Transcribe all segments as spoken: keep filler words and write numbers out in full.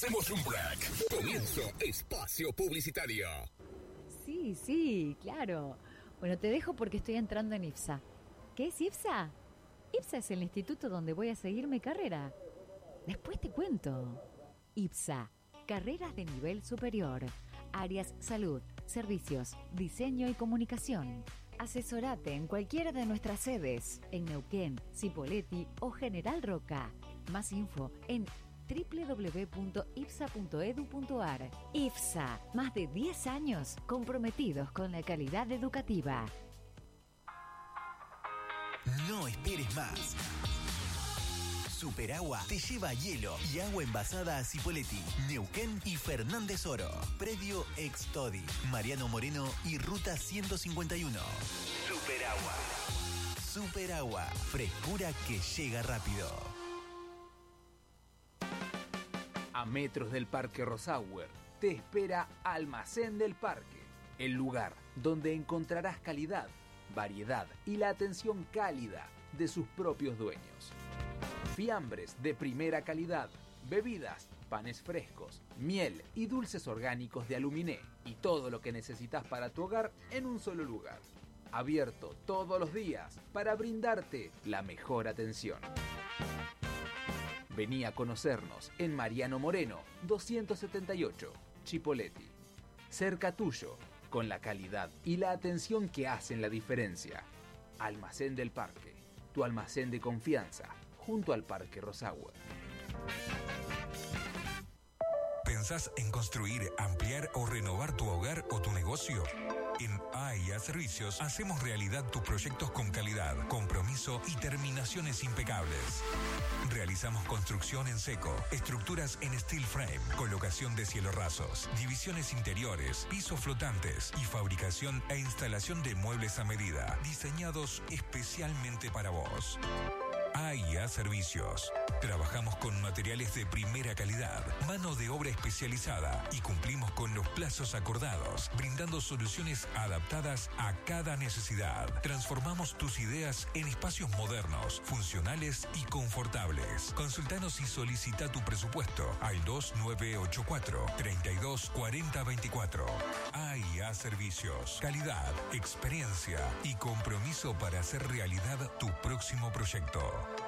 Hacemos un break. Comienzo espacio publicitario. Sí, sí, claro. Bueno, te dejo porque estoy entrando en IPSA. ¿Qué es IPSA? IPSA es el instituto donde voy a seguir mi carrera. Después te cuento. IPSA, carreras de nivel superior. Áreas salud, servicios, diseño y comunicación. Asesorate en cualquiera de nuestras sedes, en Neuquén, Cipolletti o General Roca. Más info en doble u doble u doble u punto ipsa punto edu punto ar. IPSA, más de diez años comprometidos con la calidad educativa. No esperes más. Superagua te lleva hielo y agua envasada a Cipolletti, Neuquén y Fernández Oro. Predio Extodi, Mariano Moreno y Ruta ciento cincuenta y uno. Superagua. Superagua, frescura que llega rápido. A metros del Parque Rosauer te espera Almacén del Parque, el lugar donde encontrarás calidad, variedad y la atención cálida de sus propios dueños. Fiambres de primera calidad, bebidas, panes frescos, miel y dulces orgánicos de Aluminé y todo lo que necesitas para tu hogar en un solo lugar. Abierto todos los días para brindarte la mejor atención. Vení a conocernos en Mariano Moreno, doscientos setenta y ocho, Cipolletti. Cerca tuyo, con la calidad y la atención que hacen la diferencia. Almacén del Parque, tu almacén de confianza, junto al Parque Rosauer. ¿Pensás en construir, ampliar o renovar tu hogar o tu negocio? En A I A Servicios hacemos realidad tus proyectos con calidad, compromiso y terminaciones impecables. Realizamos construcción en seco, estructuras en steel frame, colocación de cielorrasos, divisiones interiores, pisos flotantes y fabricación e instalación de muebles a medida, diseñados especialmente para vos. A I A Servicios. Trabajamos con materiales de primera calidad, mano de obra especializada y cumplimos con los plazos acordados, brindando soluciones adaptadas a cada necesidad. Transformamos tus ideas en espacios modernos, funcionales y confortables. Consultanos y solicita tu presupuesto al dos nueve ocho cuatro, tres dos cuatro cero dos cuatro. A I A Servicios. Calidad, experiencia y compromiso para hacer realidad tu próximo proyecto.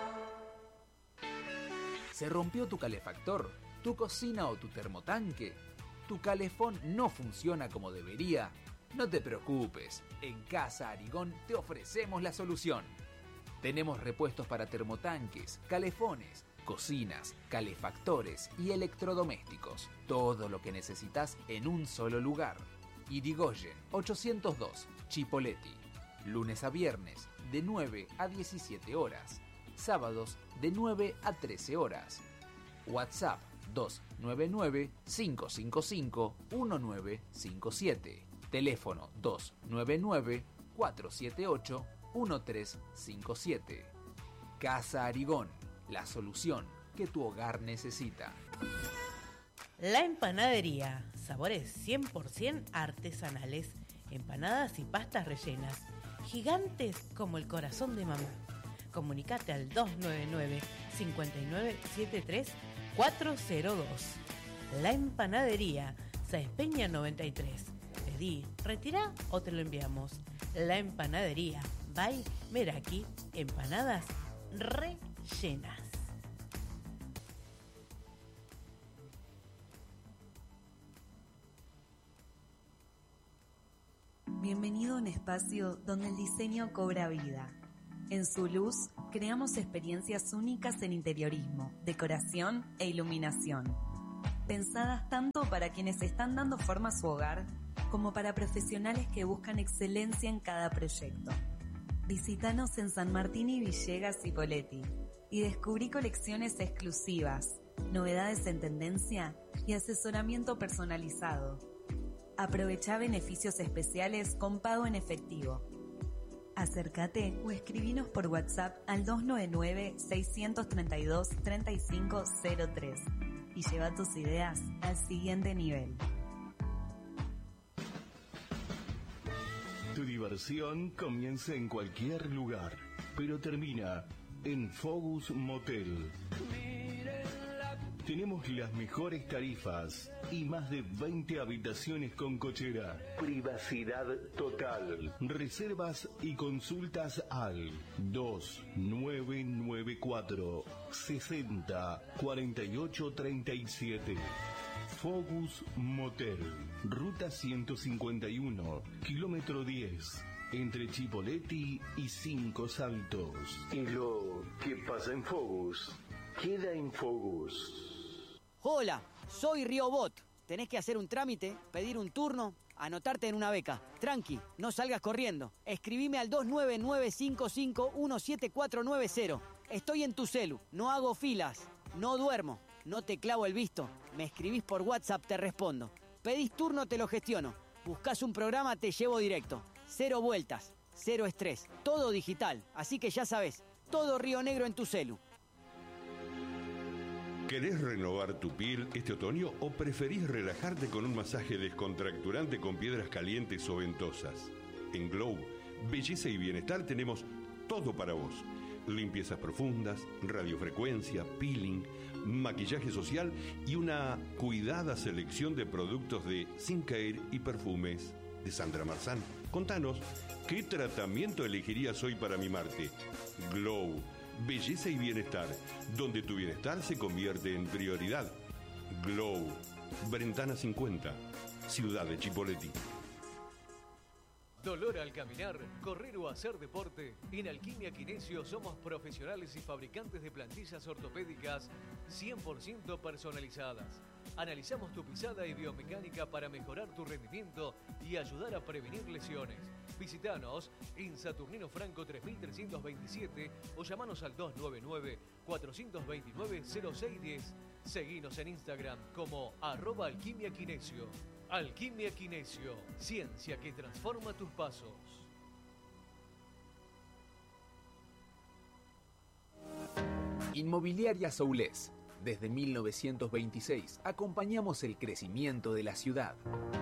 ¿Se rompió tu calefactor, tu cocina o tu termotanque? ¿Tu calefón no funciona como debería? No te preocupes, en Casa Arigón te ofrecemos la solución. Tenemos repuestos para termotanques, calefones, cocinas, calefactores y electrodomésticos. Todo lo que necesitas en un solo lugar. Irigoyen ochocientos dos, Cipolletti. Lunes a viernes, de nueve a diecisiete horas. Sábados de nueve a trece horas. WhatsApp dos nueve nueve, cinco cinco cinco, uno nueve cinco siete. Teléfono dos nueve nueve, cuatro siete ocho, uno tres cinco siete. Casa Arigón, la solución que tu hogar necesita. La Empanadería, sabores cien por ciento artesanales, empanadas y pastas rellenas, gigantes como el corazón de mamá. Comunicate al dos nueve nueve, cinco nueve siete tres, cuatro cero dos. La Empanadería, Sáenz Peña noventa y tres. Pedí, retirá o te lo enviamos. La Empanadería, by Meraki, empanadas rellenas. Bienvenido a un espacio donde el diseño cobra vida. En su luz, creamos experiencias únicas en interiorismo, decoración e iluminación. Pensadas tanto para quienes están dando forma a su hogar, como para profesionales que buscan excelencia en cada proyecto. Visítanos en San Martín y Villegas, Cipolletti, y descubrí colecciones exclusivas, novedades en tendencia y asesoramiento personalizado. Aprovechá beneficios especiales con pago en efectivo. Acércate o escribinos por WhatsApp al dos nueve nueve, seis tres dos, tres cinco cero tres y lleva tus ideas al siguiente nivel. Tu diversión comienza en cualquier lugar, pero termina en Focus Motel. Tenemos las mejores tarifas y más de veinte habitaciones con cochera. Privacidad total. Reservas y consultas al dos nueve nueve cuatro sesenta cuarenta y ocho treinta y siete. Focus Motel, ruta ciento cincuenta y uno, kilómetro diez, entre Chipoleti y Cinco Saltos. Y lo que pasa en Focus, queda en Focus. Hola, soy Riobot. Tenés que hacer un trámite, pedir un turno, anotarte en una beca. Tranqui, no salgas corriendo. Escribime al dos nueve nueve cinco cinco uno siete cuatro nueve cero. Estoy en tu celu, no hago filas, no duermo, no te clavo el visto. Me escribís por WhatsApp, te respondo. Pedís turno, te lo gestiono. Buscás un programa, te llevo directo. Cero vueltas, cero estrés, todo digital. Así que ya sabés, todo Río Negro en tu celu. ¿Querés renovar tu piel este otoño o preferís relajarte con un masaje descontracturante con piedras calientes o ventosas? En Glow, Belleza y Bienestar tenemos todo para vos. Limpiezas profundas, radiofrecuencia, peeling, maquillaje social y una cuidada selección de productos de Sincaer y perfumes de Sandra Marzán. Contanos, ¿qué tratamiento elegirías hoy para mimarte? Glow, Belleza y Bienestar, donde tu bienestar se convierte en prioridad. Glow, Brentana cincuenta, Ciudad de Chipoleti. ¿Dolor al caminar, correr o hacer deporte? En Alquimia Kinesio somos profesionales y fabricantes de plantillas ortopédicas cien por ciento personalizadas. Analizamos tu pisada y biomecánica para mejorar tu rendimiento y ayudar a prevenir lesiones. Visítanos en Saturnino Franco tres mil trescientos veintisiete o llamanos al dos nueve nueve, cuatro dos nueve, cero seis uno cero. Seguinos en Instagram como arroba Alquimia Kinesio. Alquimia Kinesio, ciencia que transforma tus pasos. Inmobiliaria Soulés. Desde mil novecientos veintiséis acompañamos el crecimiento de la ciudad.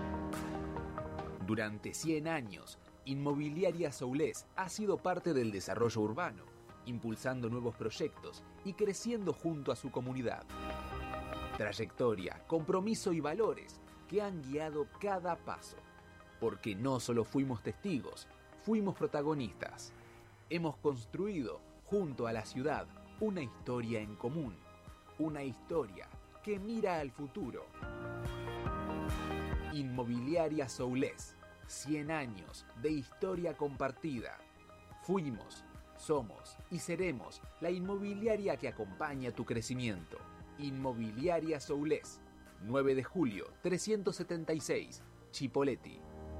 Durante cien años, Inmobiliaria Soulés ha sido parte del desarrollo urbano, impulsando nuevos proyectos y creciendo junto a su comunidad. Trayectoria, compromiso y valores que han guiado cada paso, porque no solo fuimos testigos, fuimos protagonistas. Hemos construido, junto a la ciudad, una historia en común, una historia que mira al futuro. Inmobiliaria Soulés, cien años de historia compartida. Fuimos, somos y seremos la inmobiliaria que acompaña tu crecimiento. Inmobiliaria Soulés, nueve de julio, trescientos setenta y seis, Chipoleti.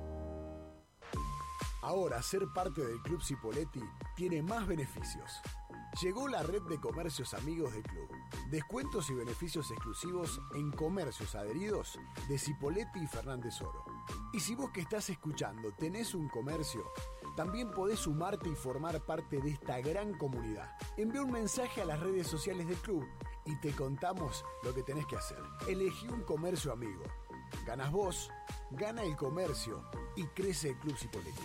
Ahora ser parte del Club Cipolletti tiene más beneficios. Llegó la red de comercios amigos del club. Descuentos y beneficios exclusivos en comercios adheridos de Cipolletti y Fernández Oro. Y si vos que estás escuchando tenés un comercio, también podés sumarte y formar parte de esta gran comunidad. Envía un mensaje a las redes sociales del club y te contamos lo que tenés que hacer. Elegí un comercio amigo. Ganas vos, gana el comercio y crece el Club Cipolletti.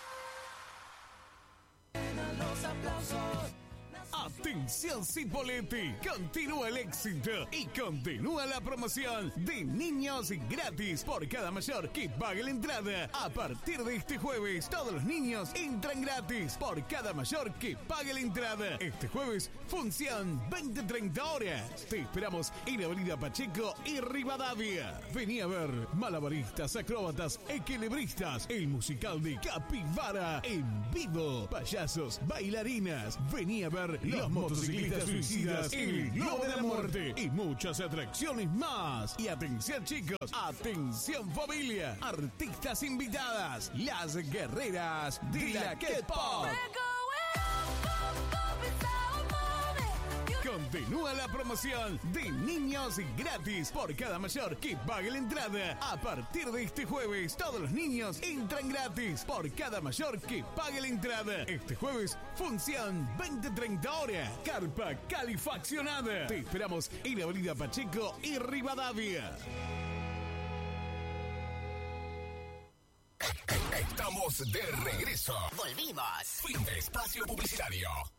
Los aplausos. Atención Cipolletti, continúa el éxito y continúa la promoción de niños gratis por cada mayor que pague la entrada. A partir de este jueves, todos los niños entran gratis por cada mayor que pague la entrada. Este jueves, función veinte a treinta horas. Te esperamos en Avenida Pacheco y Rivadavia. Vení a ver malabaristas, acróbatas, equilibristas, el musical de Capibara en vivo, payasos, bailarinas. Vení a ver los motociclistas suicidas, el Globo de la Muerte y muchas atracciones más. Y atención chicos, atención familia, artistas invitadas, las guerreras de la K-pop. Continúa la promoción de niños gratis por cada mayor que pague la entrada. A partir de este jueves, todos los niños entran gratis por cada mayor que pague la entrada. Este jueves, función veinte a treinta horas. Carpa calefaccionada. Te esperamos en Avenida Pacheco y Rivadavia. Estamos de regreso. Volvimos. Fin de espacio publicitario.